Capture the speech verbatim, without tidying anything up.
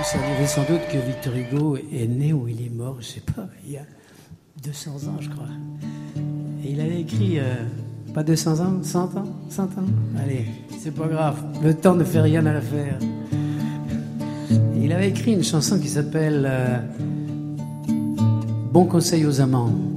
Vous savez sans doute que Victor Hugo est né ou il est mort, je sais pas, il y a deux cents ans, je crois. Et il avait écrit, euh, pas deux cents ans, cent ans, cent ans. Allez, c'est pas grave, le temps ne fait rien à l'affaire. Il avait écrit une chanson qui s'appelle euh, Bon conseil aux amants.